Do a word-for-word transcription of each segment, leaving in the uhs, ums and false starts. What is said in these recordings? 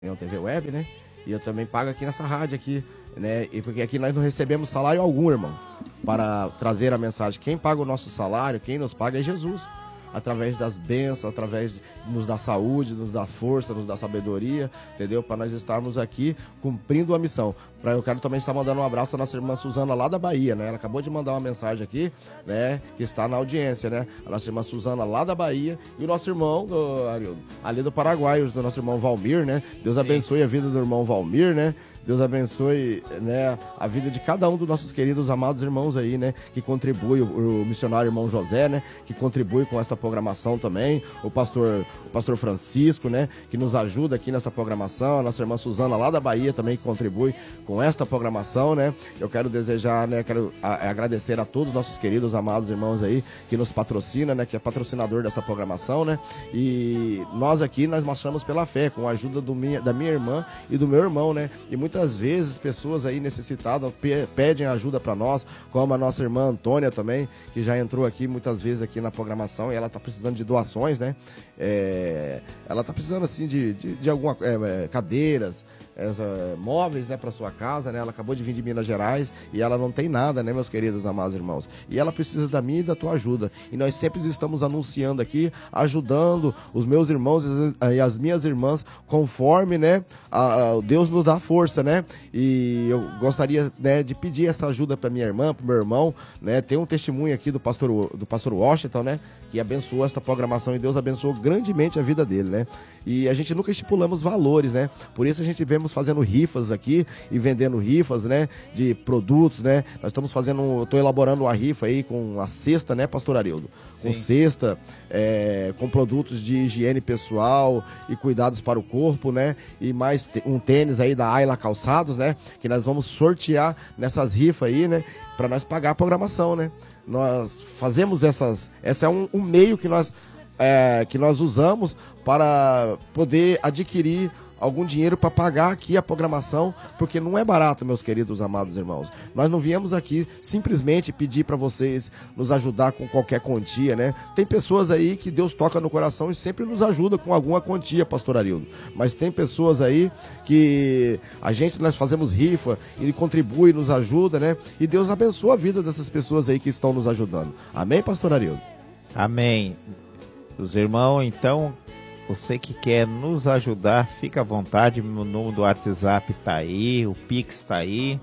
T V Web, né? E eu também pago aqui nessa rádio aqui, né? E porque aqui nós não recebemos salário algum, irmão, para trazer a mensagem. Quem paga o nosso salário, quem nos paga é Jesus. Através das bênçãos, através de nos dar saúde, nos dar força, nos dar sabedoria, entendeu? Para nós estarmos aqui cumprindo a missão. Pra, eu quero também estar mandando um abraço à nossa irmã Suzana lá da Bahia, né? Ela acabou de mandar uma mensagem aqui, né? Que está na audiência, né? A nossa irmã Suzana lá da Bahia e o nosso irmão do, ali do Paraguai, o nosso irmão Valmir, né? Deus abençoe Sim. a vida do irmão Valmir, né? Deus abençoe, né, a vida de cada um dos nossos queridos, amados irmãos aí, né, que contribui, o, o missionário irmão José, né, que contribui com esta programação também, o pastor, o pastor Francisco, né, que nos ajuda aqui nessa programação, a nossa irmã Suzana lá da Bahia também que contribui com esta programação, né. Eu quero desejar, né, quero a, agradecer a todos os nossos queridos, amados irmãos aí, que nos patrocina, né, que é patrocinador dessa programação, né, e nós aqui, nós marchamos pela fé, com a ajuda do minha, da minha irmã e do meu irmão, né, e muito Muitas vezes pessoas aí necessitadas pedem ajuda para nós, como a nossa irmã Antônia também, que já entrou aqui muitas vezes aqui na programação e ela está precisando de doações, né? É, ela está precisando assim de, de, de alguma é, cadeiras, é, móveis, né, para sua casa, né? Ela acabou de vir de Minas Gerais e ela não tem nada, né, meus queridos amados irmãos? E ela precisa da minha e da tua ajuda. E nós sempre estamos anunciando aqui, ajudando os meus irmãos e as minhas irmãs, conforme, né, a, a Deus nos dá força, né? E eu gostaria, né, de pedir essa ajuda para minha irmã, para meu irmão, né? Tem um testemunho aqui do pastor do pastor Washington, né, que abençoou esta programação e Deus abençoou grandemente a vida dele, né? E a gente nunca estipulamos valores, né? Por isso a gente vemos fazendo rifas aqui e vendendo rifas, né, de produtos, né? Nós estamos fazendo, estou elaborando uma rifa aí com a cesta, né, pastor Arildo? Com cesta, é, com produtos de higiene pessoal e cuidados para o corpo, né? E mais um tênis aí da Ayla Calçados, né? Que nós vamos sortear nessas rifas aí, né? Para nós pagar a programação, né? Nós fazemos essas, essa é um, um meio que nós, é, que nós usamos para poder adquirir algum dinheiro para pagar aqui a programação, porque não é barato, meus queridos amados irmãos. Nós não viemos aqui simplesmente pedir para vocês nos ajudar com qualquer quantia, né? Tem pessoas aí que Deus toca no coração e sempre nos ajuda com alguma quantia, pastor Arildo. Mas tem pessoas aí que a gente, nós fazemos rifa, ele contribui, nos ajuda, né? E Deus abençoa a vida dessas pessoas aí que estão nos ajudando. Amém, pastor Arildo? Amém. Os irmãos, então, você que quer nos ajudar, fica à vontade, o número do WhatsApp tá aí, o Pix tá aí.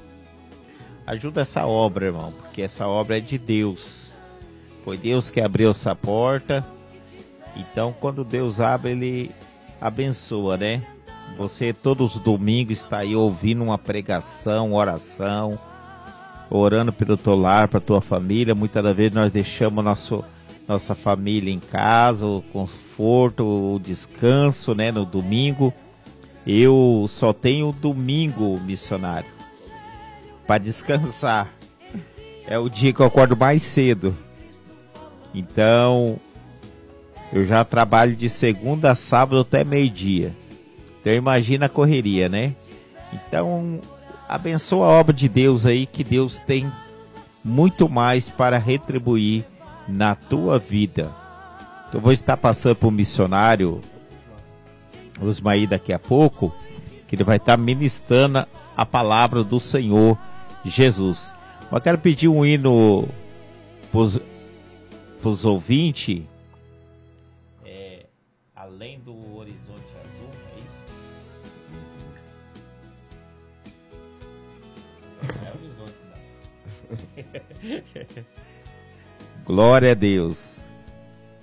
Ajuda essa obra, irmão, porque essa obra é de Deus. Foi Deus que abriu essa porta. Então, quando Deus abre, Ele abençoa, né? Você todos os domingos está aí ouvindo uma pregação, oração, orando pelo teu lar, para tua família. Muitas das vezes nós deixamos nosso nossa família em casa, o conforto, o descanso, né, no domingo. Eu só tenho domingo, missionário, para descansar. É o dia que eu acordo mais cedo. Então, eu já trabalho de segunda a sábado até meio-dia. Então, imagina a correria, né? Então, abençoa a obra de Deus aí, que Deus tem muito mais para retribuir na tua vida. Então vou estar passando para o missionário Osmaí daqui a pouco, que ele vai estar ministrando a palavra do Senhor Jesus. Mas quero pedir um hino para os ouvintes, é, Além do Horizonte Azul, é isso? Não é horizonte, não. Glória a Deus.